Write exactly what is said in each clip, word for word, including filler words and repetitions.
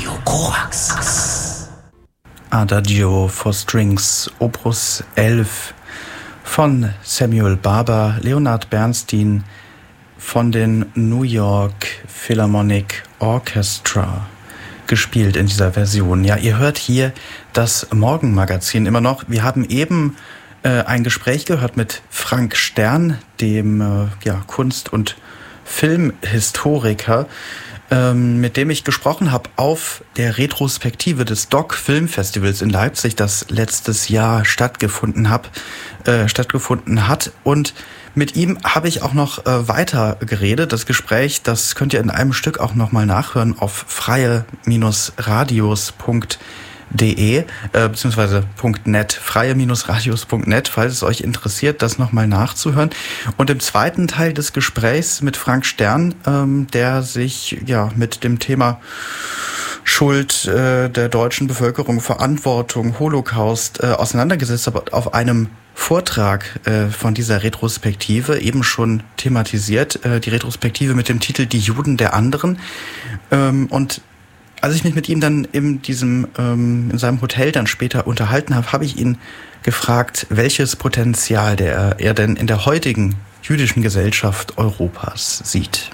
Radio Korax. Adagio for Strings, Opus elf von Samuel Barber, Leonard Bernstein von den New York Philharmonic Orchestra gespielt in dieser Version. Ja, ihr hört hier das Morgenmagazin immer noch. Wir haben eben äh, ein Gespräch gehört mit Frank Stern, dem äh, ja, Kunst- und Filmhistoriker, ähm, mit dem ich gesprochen habe auf der Retrospektive des D O C Filmfestivals in Leipzig, das letztes Jahr stattgefunden, hab, äh, stattgefunden hat. Und mit ihm habe ich auch noch äh, weiter geredet. Das Gespräch, das könnt ihr in einem Stück auch nochmal nachhören auf freie Radios punkt de, äh, beziehungsweise .net, freie Radios punkt net, falls es euch interessiert, das nochmal nachzuhören. Und im zweiten Teil des Gesprächs mit Frank Stern, ähm, der sich ja mit dem Thema Schuld äh, der deutschen Bevölkerung, Verantwortung, Holocaust äh, auseinandergesetzt hat, auf einem Vortrag äh, von dieser Retrospektive eben schon thematisiert, äh, die Retrospektive mit dem Titel Die Juden der anderen. Ähm, und als ich mich mit ihm dann in diesem ähm, in seinem Hotel dann später unterhalten habe, habe ich ihn gefragt, welches Potenzial der, er denn in der heutigen jüdischen Gesellschaft Europas sieht.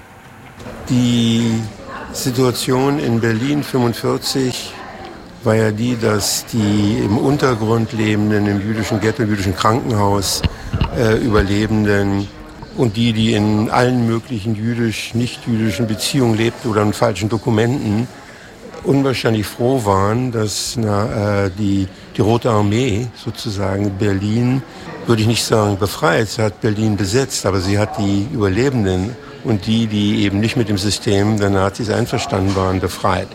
Die Situation in Berlin fünfundvierzig war ja die, dass die im Untergrund lebenden, im jüdischen Ghetto, im jüdischen Krankenhaus äh, Überlebenden und die, die in allen möglichen jüdisch-nicht-jüdischen Beziehungen lebten oder in falschen Dokumenten, unwahrscheinlich froh waren, dass na, äh, die, die Rote Armee sozusagen Berlin, würde ich nicht sagen befreit, sie hat Berlin besetzt, aber sie hat die Überlebenden und die, die eben nicht mit dem System der Nazis einverstanden waren, befreit.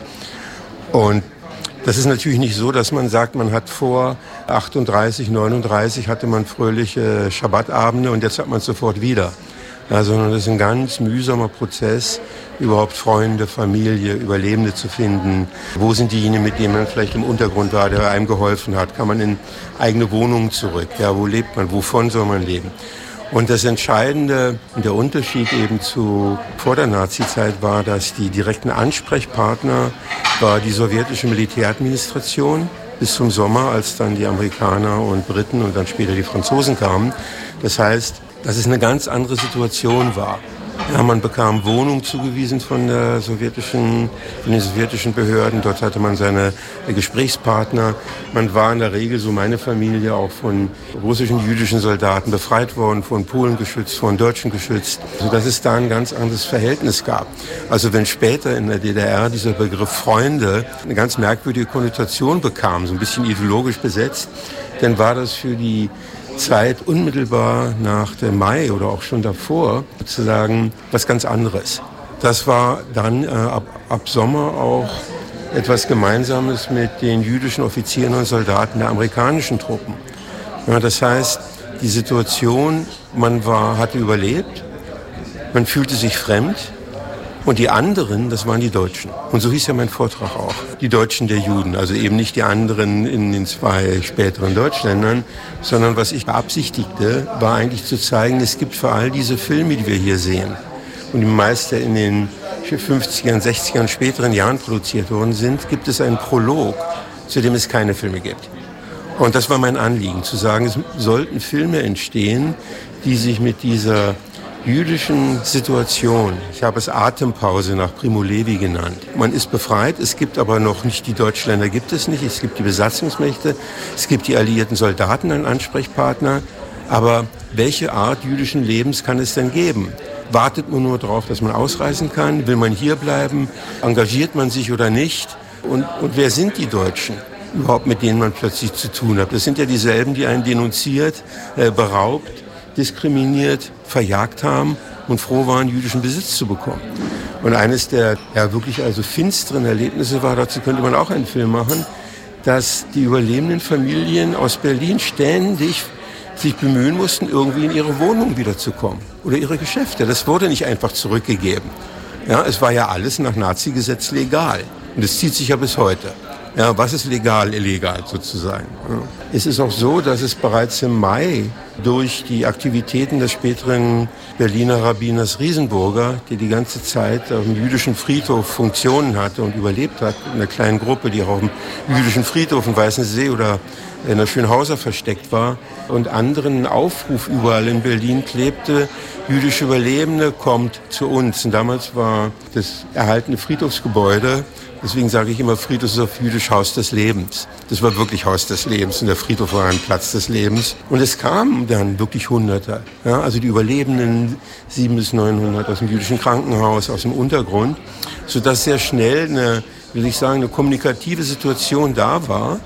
Und das ist natürlich nicht so, dass man sagt, man hat vor achtunddreißig, neununddreißig hatte man fröhliche Schabbatabende und jetzt hat man es sofort wieder. Ja, sondern das ist ein ganz mühsamer Prozess, überhaupt Freunde, Familie, Überlebende zu finden. Wo sind diejenigen, mit denen man vielleicht im Untergrund war, der einem geholfen hat? Kann man in eigene Wohnungen zurück? Ja, wo lebt man? Wovon soll man leben? Und das Entscheidende und der Unterschied eben zu vor der Nazizeit war, dass die direkten Ansprechpartner war die sowjetische Militäradministration bis zum Sommer, als dann die Amerikaner und Briten und dann später die Franzosen kamen. Das heißt, dass es eine ganz andere Situation war. Ja, man bekam Wohnungen zugewiesen von, der sowjetischen, von den sowjetischen Behörden. Dort hatte man seine Gesprächspartner. Man war in der Regel, so meine Familie, auch von russischen, jüdischen Soldaten befreit worden, von Polen geschützt, von Deutschen geschützt, sodass es da ein ganz anderes Verhältnis gab. Also wenn später in der D D R dieser Begriff Freunde eine ganz merkwürdige Konnotation bekam, so ein bisschen ideologisch besetzt, dann war das für die Zeit unmittelbar nach dem Mai oder auch schon davor sozusagen was ganz anderes. Das war dann äh, ab, ab Sommer auch etwas Gemeinsames mit den jüdischen Offizieren und Soldaten der amerikanischen Truppen. Ja, das heißt, die Situation, man war, hatte überlebt, man fühlte sich fremd. Und die anderen, das waren die Deutschen. Und so hieß ja mein Vortrag auch. Die Deutschen der Juden, also eben nicht die anderen in den zwei späteren Deutschländern, sondern was ich beabsichtigte, war eigentlich zu zeigen, es gibt für all diese Filme, die wir hier sehen, und die meiste in den fünfzigern, sechzigern, späteren Jahren produziert worden sind, gibt es einen Prolog, zu dem es keine Filme gibt. Und das war mein Anliegen, zu sagen, es sollten Filme entstehen, die sich mit dieser jüdischen Situation, ich habe es Atempause nach Primo Levi genannt. Man ist befreit, es gibt aber noch nicht, die Deutschländer gibt es nicht, es gibt die Besatzungsmächte, es gibt die alliierten Soldaten, einen Ansprechpartner, aber welche Art jüdischen Lebens kann es denn geben? Wartet man nur darauf, dass man ausreisen kann? Will man hier bleiben? Engagiert man sich oder nicht? Und, und wer sind die Deutschen überhaupt, mit denen man plötzlich zu tun hat? Das sind ja dieselben, die einen denunziert, äh, beraubt, diskriminiert, verjagt haben und froh waren, jüdischen Besitz zu bekommen. Und eines der ja wirklich also finsteren Erlebnisse war, dazu könnte man auch einen Film machen, dass die überlebenden Familien aus Berlin ständig sich bemühen mussten, irgendwie in ihre Wohnung wiederzukommen oder ihre Geschäfte. Das wurde nicht einfach zurückgegeben. Ja, es war ja alles nach Nazi-Gesetz legal. Und das zieht sich ja bis heute. Ja, was ist legal, illegal sozusagen? Ja. Es ist auch so, dass es bereits im Mai durch die Aktivitäten des späteren Berliner Rabbiners Riesenburger, der die ganze Zeit auf dem jüdischen Friedhof Funktionen hatte und überlebt hat, in einer kleinen Gruppe, die auch auf dem jüdischen Friedhof in Weißensee oder in der Schönhauser versteckt war, und anderen Aufruf überall in Berlin klebte: jüdische Überlebende, kommt zu uns. Und damals war das erhaltene Friedhofsgebäude, deswegen sage ich immer, Friedhof ist auf Jüdisch Haus des Lebens. Das war wirklich Haus des Lebens und der Friedhof war ein Platz des Lebens. Und es kamen dann wirklich Hunderte. Ja, also die Überlebenden, sieben bis neunhundert aus dem jüdischen Krankenhaus, aus dem Untergrund, sodass sehr schnell eine, will ich sagen, eine kommunikative Situation da war.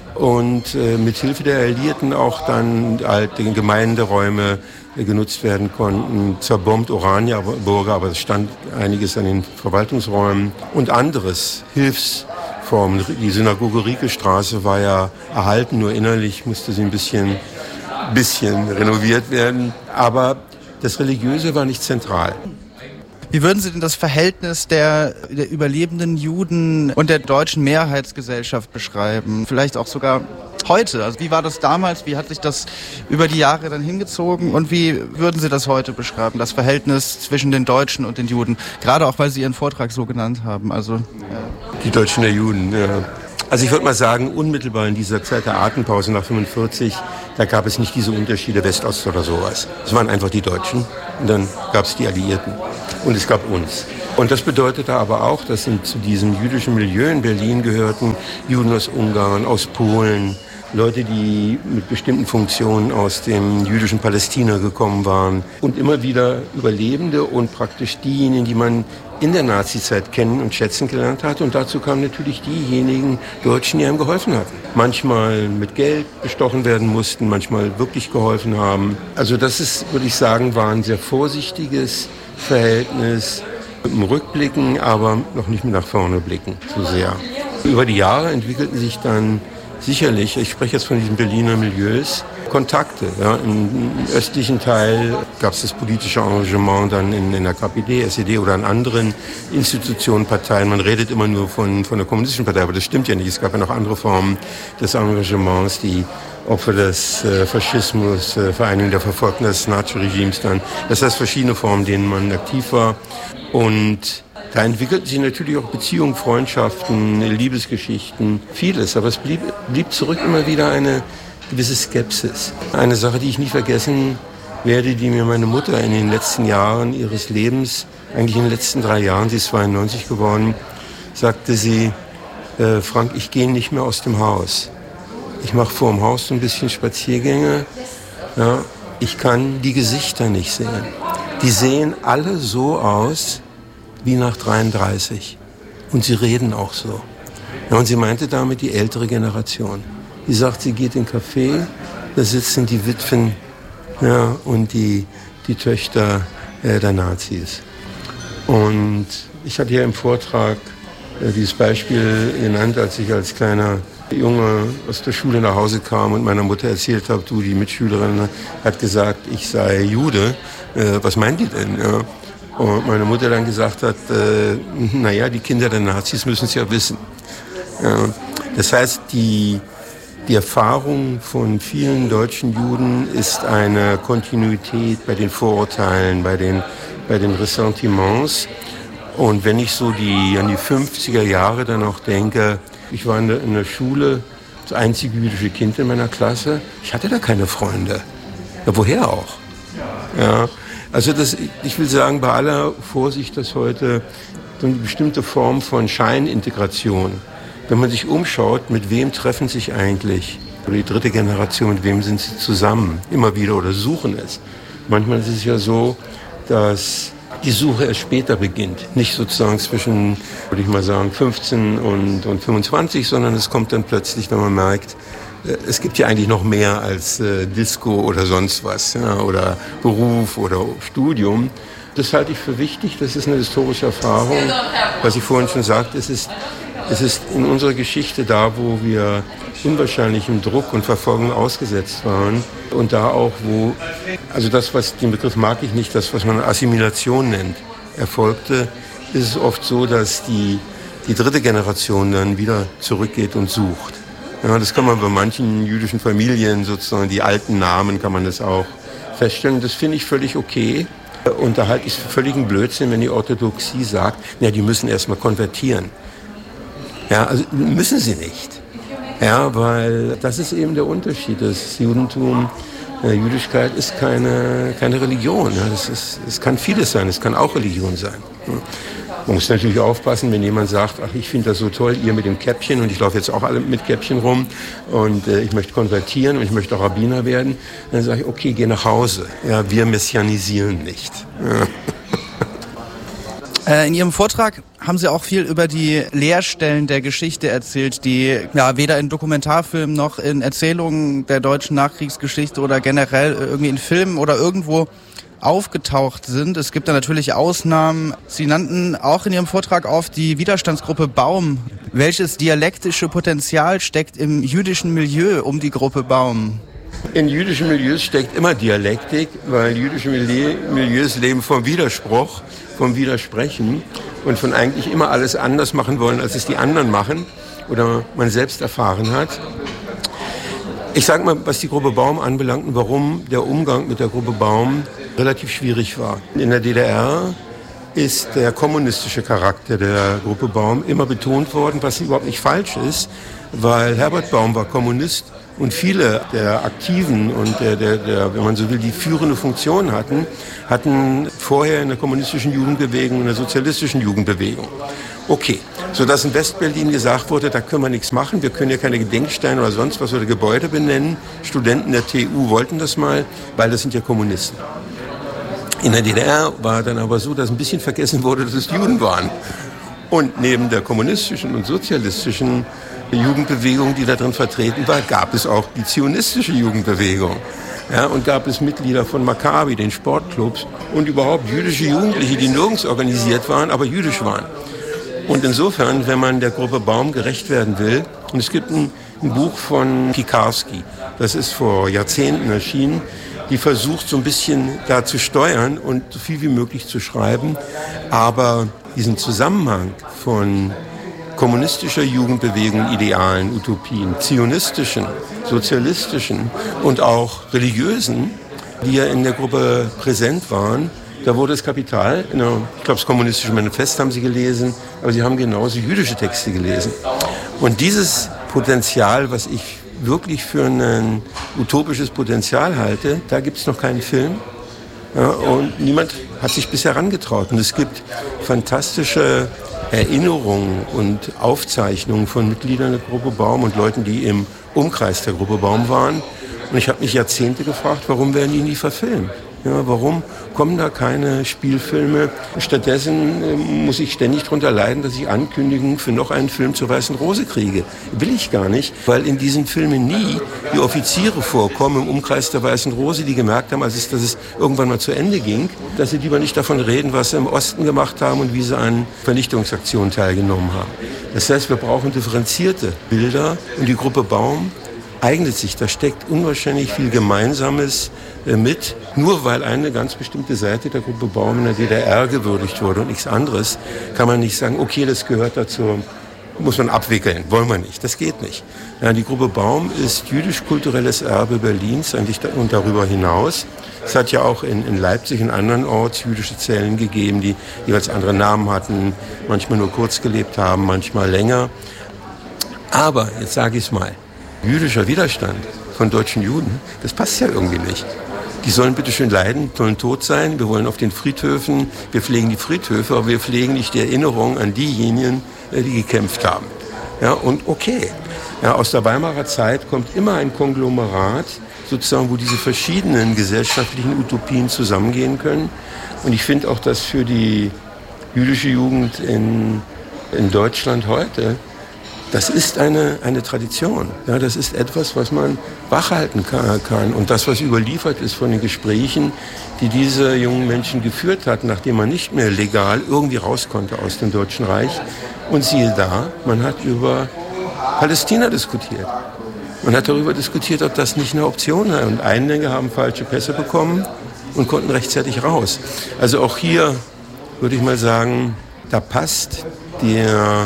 Und äh, mit Hilfe der Alliierten auch dann halt die Gemeinderäume äh, genutzt werden konnten. Zerbombt Oranienburger, aber es stand einiges an den Verwaltungsräumen und anderes, Hilfsformen. Die Synagoge Riekestraße war ja erhalten, nur innerlich musste sie ein bisschen, bisschen renoviert werden. Aber das Religiöse war nicht zentral. Wie würden Sie denn das Verhältnis der, der überlebenden Juden und der deutschen Mehrheitsgesellschaft beschreiben? Vielleicht auch sogar heute. Also wie war das damals? Wie hat sich das über die Jahre dann hingezogen? Und wie würden Sie das heute beschreiben? Das Verhältnis zwischen den Deutschen und den Juden? Gerade auch, weil Sie Ihren Vortrag so genannt haben. Also, ja. Die Deutschen der Juden, ja. Also ich würde mal sagen, unmittelbar in dieser Zeit der Atempause nach fünfundvierzig, da gab es nicht diese Unterschiede West-Ost oder sowas. Es waren einfach die Deutschen und dann gab es die Alliierten und es gab uns. Und das bedeutete aber auch, dass zu diesem jüdischen Milieu in Berlin gehörten Juden aus Ungarn, aus Polen, Leute, die mit bestimmten Funktionen aus dem jüdischen Palästina gekommen waren und immer wieder Überlebende und praktisch diejenigen, die man in der Nazizeit kennen und schätzen gelernt hat. Und dazu kamen natürlich diejenigen Deutschen, die einem geholfen hatten. Manchmal mit Geld bestochen werden mussten, manchmal wirklich geholfen haben. Also das ist, würde ich sagen, war ein sehr vorsichtiges Verhältnis mit dem Rückblicken, aber noch nicht mit nach vorne blicken so sehr. Über die Jahre entwickelten sich dann sicherlich, ich spreche jetzt von diesen Berliner Milieus, Kontakte. Ja. Im östlichen Teil gab es das politische Engagement dann in, in der K P D, S E D oder in anderen Institutionen, Parteien. Man redet immer nur von, von der kommunistischen Partei, aber das stimmt ja nicht. Es gab ja noch andere Formen des Engagements, die Opfer des äh, Faschismus, äh, Vereinigung der Verfolgten des Nazi-Regimes dann. Das heißt verschiedene Formen, denen man aktiv war. Und da entwickelten sich natürlich auch Beziehungen, Freundschaften, Liebesgeschichten, vieles. Aber es blieb, blieb zurück immer wieder eine gewisse Skepsis. Eine Sache, die ich nie vergessen werde, die mir meine Mutter in den letzten Jahren ihres Lebens, eigentlich in den letzten drei Jahren, sie ist zweiundneunzig geworden, sagte sie, äh, Frank, ich gehe nicht mehr aus dem Haus. Ich mache vor dem Haus so ein bisschen Spaziergänge. Ja, ich kann die Gesichter nicht sehen. Die sehen alle so aus wie nach dreiunddreißig. Und sie reden auch so. Ja, und sie meinte damit die ältere Generation. Die sagt, sie geht in einen Café, da sitzen die Witwen, ja, und die, die Töchter äh, der Nazis. Und ich hatte ja im Vortrag äh, dieses Beispiel genannt, als ich als kleiner Junge aus der Schule nach Hause kam und meiner Mutter erzählt habe, du, die Mitschülerin hat gesagt, ich sei Jude. Äh, was meint die denn? Ja? Und meine Mutter dann gesagt hat, äh, naja, die Kinder der Nazis müssen es ja wissen. Ja, das heißt, die, die Erfahrung von vielen deutschen Juden ist eine Kontinuität bei den Vorurteilen, bei den, bei den Ressentiments. Und wenn ich so die, an die fünfziger Jahre dann auch denke, ich war in der, in der Schule, das einzige jüdische Kind in meiner Klasse, ich hatte da keine Freunde. Ja, woher auch? Ja. Also das, ich will sagen, bei aller Vorsicht, dass heute so eine bestimmte Form von Scheinintegration, wenn man sich umschaut, mit wem treffen sich eigentlich, oder die dritte Generation, mit wem sind sie zusammen, immer wieder oder suchen es. Manchmal ist es ja so, dass die Suche erst später beginnt, nicht sozusagen zwischen, würde ich mal sagen, fünfzehn und, und fünfundzwanzig, sondern es kommt dann plötzlich, wenn man merkt, es gibt ja eigentlich noch mehr als äh, Disco oder sonst was, ja, oder Beruf oder Studium. Das halte ich für wichtig, das ist eine historische Erfahrung. Was ich vorhin schon sagte, es ist, es ist in unserer Geschichte da, wo wir unwahrscheinlichem Druck und Verfolgung ausgesetzt waren. Und da auch, wo, also das, was, den Begriff mag ich nicht, das, was man Assimilation nennt, erfolgte, ist es oft so, dass die die dritte Generation dann wieder zurückgeht und sucht. Ja, das kann man bei manchen jüdischen Familien sozusagen, die alten Namen kann man das auch feststellen. Das finde ich völlig okay. Und da halte ich es für völligen Blödsinn, wenn die Orthodoxie sagt, ja, die müssen erstmal konvertieren. Ja, also müssen sie nicht. Ja, weil das ist eben der Unterschied. Das Judentum, äh, Jüdischkeit ist keine, keine Religion. Ja, das ist, es kann vieles sein, es kann auch Religion sein. Ja. Man muss natürlich aufpassen, wenn jemand sagt, ach, ich finde das so toll, ihr mit dem Käppchen und ich laufe jetzt auch alle mit Käppchen rum und äh, ich möchte konvertieren und ich möchte auch Rabbiner werden, dann sage ich, okay, geh nach Hause. Ja, wir messianisieren nicht. Ja. In Ihrem Vortrag haben Sie auch viel über die Leerstellen der Geschichte erzählt, die ja weder in Dokumentarfilmen noch in Erzählungen der deutschen Nachkriegsgeschichte oder generell irgendwie in Filmen oder irgendwo aufgetaucht sind. Es gibt da natürlich Ausnahmen. Sie nannten auch in Ihrem Vortrag auf die Widerstandsgruppe Baum. Welches dialektische Potenzial steckt im jüdischen Milieu um die Gruppe Baum? In jüdischen Milieus steckt immer Dialektik, weil jüdische Milieus leben vom Widerspruch, vom Widersprechen und von eigentlich immer alles anders machen wollen, als es die anderen machen oder man selbst erfahren hat. Ich sage mal, was die Gruppe Baum anbelangt und warum der Umgang mit der Gruppe Baum relativ schwierig war. In der D D R ist der kommunistische Charakter der Gruppe Baum immer betont worden, was überhaupt nicht falsch ist, weil Herbert Baum war Kommunist und viele der Aktiven und der, der, der, wenn man so will, die führende Funktion hatten, hatten vorher in der kommunistischen Jugendbewegung, in der sozialistischen Jugendbewegung. Okay, sodass in Westberlin gesagt wurde, da können wir nichts machen, wir können ja keine Gedenksteine oder sonst was oder Gebäude benennen. Studenten der T U wollten das mal, weil das sind ja Kommunisten. In der D D R war dann aber so, dass ein bisschen vergessen wurde, dass es Juden waren. Und neben der kommunistischen und sozialistischen Jugendbewegung, die da drin vertreten war, gab es auch die zionistische Jugendbewegung. Ja, und gab es Mitglieder von Maccabi, den Sportclubs, und überhaupt jüdische Jugendliche, die nirgends organisiert waren, aber jüdisch waren. Und insofern, wenn man der Gruppe Baum gerecht werden will, und es gibt ein, ein Buch von Piekarski, das ist vor Jahrzehnten erschienen, die versucht so ein bisschen da zu steuern und so viel wie möglich zu schreiben, aber diesen Zusammenhang von kommunistischer Jugendbewegung, Idealen, Utopien, zionistischen, sozialistischen und auch religiösen, die ja in der Gruppe präsent waren. Da wurde das Kapital, ich glaube, das kommunistische Manifest haben Sie gelesen, aber Sie haben genauso jüdische Texte gelesen. Und dieses Potenzial, was ich wirklich für ein utopisches Potenzial halte, da gibt es noch keinen Film. Ja, und niemand hat sich bisher herangetraut. Und es gibt fantastische Erinnerungen und Aufzeichnungen von Mitgliedern der Gruppe Baum und Leuten, die im Umkreis der Gruppe Baum waren. Und ich habe mich Jahrzehnte gefragt, warum werden die nie verfilmt? Ja, warum kommen da keine Spielfilme? Stattdessen äh, muss ich ständig darunter leiden, dass ich Ankündigungen für noch einen Film zur Weißen Rose kriege. Will ich gar nicht, weil in diesen Filmen nie die Offiziere vorkommen im Umkreis der Weißen Rose, die gemerkt haben, als es, dass es irgendwann mal zu Ende ging, dass sie lieber nicht davon reden, was sie im Osten gemacht haben und wie sie an Vernichtungsaktionen teilgenommen haben. Das heißt, wir brauchen differenzierte Bilder und die Gruppe Baum eignet sich. Da steckt unwahrscheinlich viel Gemeinsames äh, mit. Nur weil eine ganz bestimmte Seite der Gruppe Baum in der D D R gewürdigt wurde und nichts anderes, kann man nicht sagen, okay, das gehört dazu, muss man abwickeln. Wollen wir nicht. Das geht nicht. Ja, die Gruppe Baum ist jüdisch-kulturelles Erbe Berlins eigentlich da, und darüber hinaus. Es hat ja auch in, in Leipzig und andernorts jüdische Zellen gegeben, die jeweils andere Namen hatten, manchmal nur kurz gelebt haben, manchmal länger. Aber, jetzt sage ich es mal, jüdischer Widerstand von deutschen Juden, das passt ja irgendwie nicht. Die sollen bitte schön leiden, sollen tot sein. Wir wollen auf den Friedhöfen, wir pflegen die Friedhöfe, aber wir pflegen nicht die Erinnerung an diejenigen, die gekämpft haben. Ja, und okay. Ja, aus der Weimarer Zeit kommt immer ein Konglomerat, sozusagen, wo diese verschiedenen gesellschaftlichen Utopien zusammengehen können. Und ich finde auch, dass für die jüdische Jugend in, in Deutschland heute, das ist eine, eine Tradition. Ja, das ist etwas, was man wachhalten kann. Und das, was überliefert ist von den Gesprächen, die diese jungen Menschen geführt hatten, nachdem man nicht mehr legal irgendwie raus konnte aus dem Deutschen Reich. Und siehe da, man hat über Palästina diskutiert. Man hat darüber diskutiert, ob das nicht eine Option sei. Und einige haben falsche Pässe bekommen und konnten rechtzeitig raus. Also auch hier würde ich mal sagen, da passt der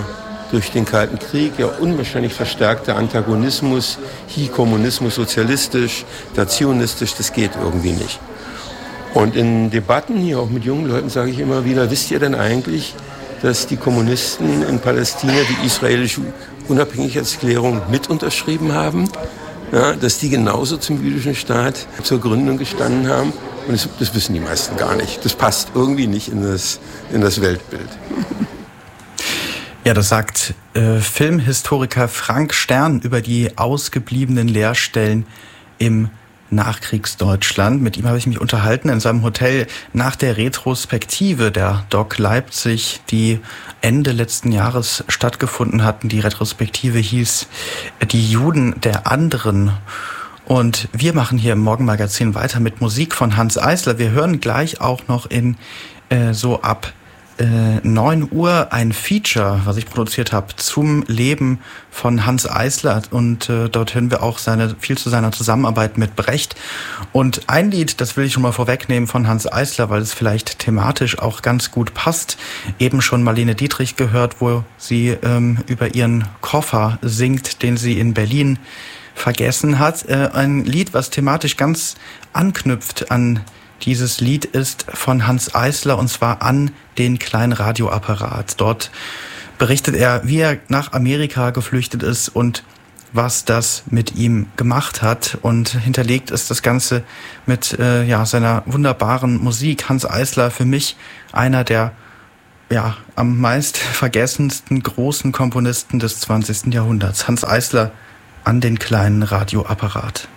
durch den Kalten Krieg ja unwahrscheinlich verstärkte Antagonismus, hier Kommunismus sozialistisch, da zionistisch, das geht irgendwie nicht. Und in Debatten hier auch mit jungen Leuten sage ich immer wieder, wisst ihr denn eigentlich, dass die Kommunisten in Palästina die israelische Unabhängigkeitserklärung mit unterschrieben haben? Ja, dass die genauso zum jüdischen Staat zur Gründung gestanden haben? Und das, das wissen die meisten gar nicht. Das passt irgendwie nicht in das, in das Weltbild. Ja, das sagt äh, Filmhistoriker Frank Stern über die ausgebliebenen Lehrstellen im Nachkriegsdeutschland. Mit ihm habe ich mich unterhalten in seinem Hotel nach der Retrospektive der D O C Leipzig, die Ende letzten Jahres stattgefunden hatten. Die Retrospektive hieß Die Juden der anderen. Und wir machen hier im Morgenmagazin weiter mit Musik von Hanns Eisler. Wir hören gleich auch noch in äh, so ab neun Uhr ein Feature, was ich produziert habe, zum Leben von Hanns Eisler. Und äh, dort hören wir auch seine, viel zu seiner Zusammenarbeit mit Brecht. Und ein Lied, das will ich schon mal vorwegnehmen von Hanns Eisler, weil es vielleicht thematisch auch ganz gut passt. Eben schon Marlene Dietrich gehört, wo sie ähm, über ihren Koffer singt, den sie in Berlin vergessen hat. Äh, ein Lied, was thematisch ganz anknüpft an dieses Lied, ist von Hanns Eisler, und zwar An den kleinen Radioapparat. Dort berichtet er, wie er nach Amerika geflüchtet ist und was das mit ihm gemacht hat, und hinterlegt ist das Ganze mit äh, ja seiner wunderbaren Musik. Hanns Eisler, für mich einer der ja am meist vergessensten großen Komponisten des zwanzigsten Jahrhunderts. Hanns Eisler, An den kleinen Radioapparat.